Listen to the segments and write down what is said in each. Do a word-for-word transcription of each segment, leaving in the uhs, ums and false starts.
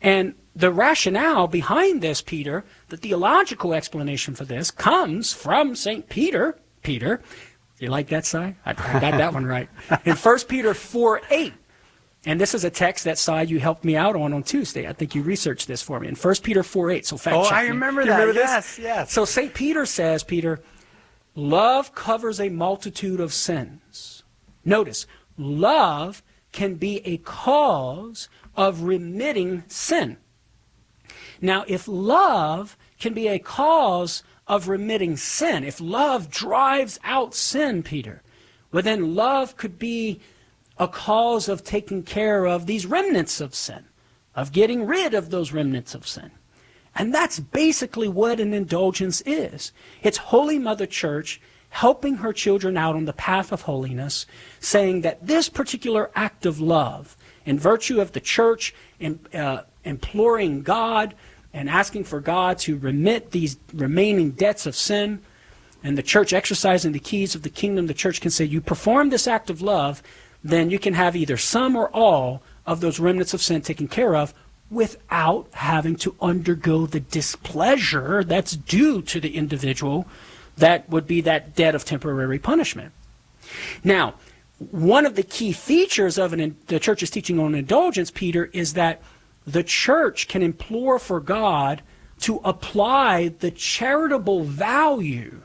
And the rationale behind this, Peter, the theological explanation for this comes from Saint Peter. Peter, you like that, Si? I, I got that one right. In First Peter four eight. And this is a text that, Si, you helped me out on on Tuesday. I think you researched this for me. In First Peter four eight. So fact oh, check I me. remember you that. Remember yes, this? yes. So Saint Peter says, Peter, love covers a multitude of sins. Notice, love can be a cause of remitting sin. Now, if love can be a cause of remitting sin, if love drives out sin, Peter, well, then love could be a cause of taking care of these remnants of sin, of getting rid of those remnants of sin. And that's basically what an indulgence is. It's Holy Mother Church helping her children out on the path of holiness, saying that this particular act of love, in virtue of the church in, uh, imploring God and asking for God to remit these remaining debts of sin, and the church exercising the keys of the kingdom, the church can say, you perform this act of love, then you can have either some or all of those remnants of sin taken care of without having to undergo the displeasure that's due to the individual. That would be that debt of temporary punishment. Now, one of the key features of an, the church's teaching on indulgence, Peter, is that the church can implore for God to apply the charitable value,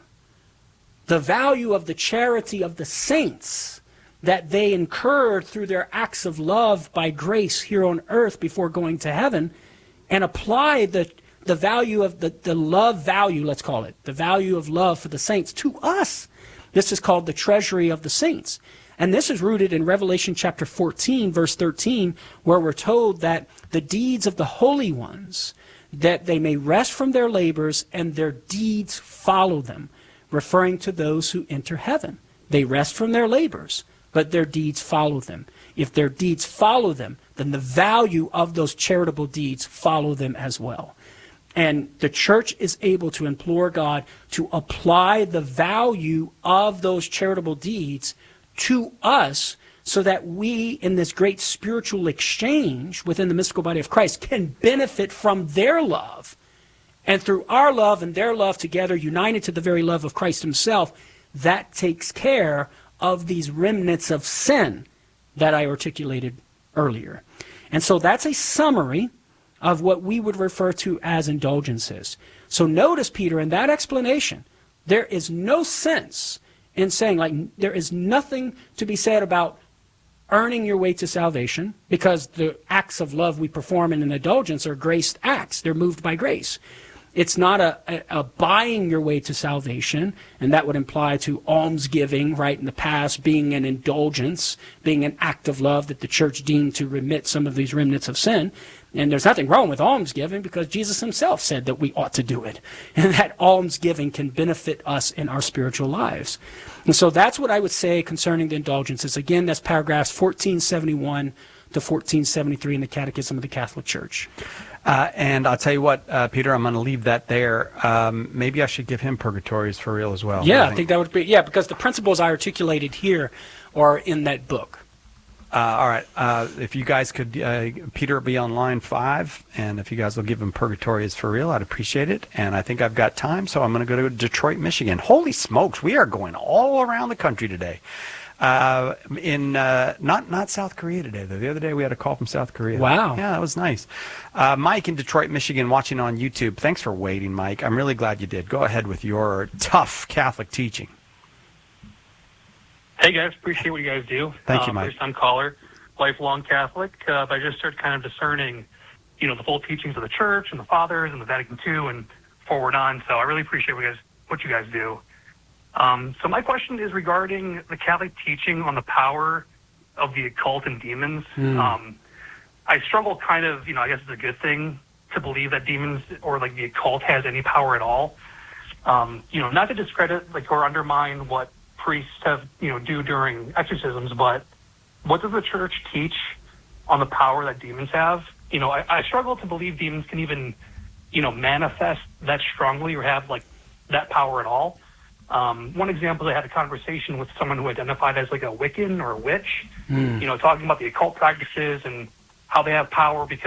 the value of the charity of the saints that they incurred through their acts of love by grace here on earth before going to heaven, and apply the the value of the, the love value, let's call it, the value of love for the saints to us. This is called the treasury of the saints. And this is rooted in Revelation chapter fourteen, verse thirteen, where we're told that the deeds of the holy ones, that they may rest from their labors and their deeds follow them, referring to those who enter heaven. They rest from their labors, but their deeds follow them. If their deeds follow them, then the value of those charitable deeds follow them as well. And the church is able to implore God to apply the value of those charitable deeds to us so that we, in this great spiritual exchange within the mystical body of Christ, can benefit from their love. And through our love and their love together, united to the very love of Christ himself, that takes care of these remnants of sin that I articulated earlier. And so that's a summary of what we would refer to as indulgences. So notice, Peter, in that explanation, there is no sense in saying, like, there is nothing to be said about earning your way to salvation, because the acts of love we perform in an indulgence are graced acts. They're moved by grace. It's not a, a, a buying your way to salvation, and that would imply to almsgiving, right, in the past, being an indulgence, being an act of love that the church deemed to remit some of these remnants of sin. And there's nothing wrong with almsgiving, because Jesus himself said that we ought to do it, and that almsgiving can benefit us in our spiritual lives. And so that's what I would say concerning the indulgences. Again, that's paragraphs fourteen seventy-one to fourteen seventy-three in the Catechism of the Catholic Church. Uh, and I'll tell you what, uh, Peter, I'm going to leave that there. Um, maybe I should give him purgatories for real as well. Yeah, I think? I think that would be, yeah, because the principles I articulated here are in that book. Uh, all right. Uh, if you guys could, uh, Peter will be on line five, and if you guys will give him purgatories for real, I'd appreciate it. And I think I've got time, so I'm going to go to Detroit, Michigan. Holy smokes, we are going all around the country today. Uh, in uh, not not South Korea today, though. The other day we had a call from South Korea. Wow. Yeah, that was nice. Uh, Mike in Detroit, Michigan, watching on YouTube. Thanks for waiting, Mike. I'm really glad you did. Go ahead with your tough Catholic teaching. Hey, guys. Appreciate what you guys do. Thank uh, you, Mike. First-time caller, lifelong Catholic. Uh, but I just started kind of discerning, you know, the full teachings of the Church and the Fathers and the Vatican Two and forward on. So I really appreciate what you guys, what you guys do. Um, so my question is regarding the Catholic teaching on the power of the occult and demons. Mm. Um, I struggle kind of, you know, I guess it's a good thing to believe that demons or like the occult has any power at all. Um, you know, not to discredit like or undermine what priests have, you know, do during exorcisms, but what does the Church teach on the power that demons have? You know, I, I struggle to believe demons can even, you know, manifest that strongly or have like that power at all. Um, one example, I had a conversation with someone who identified as like a Wiccan or a witch, mm. you know, talking about the occult practices and how they have power because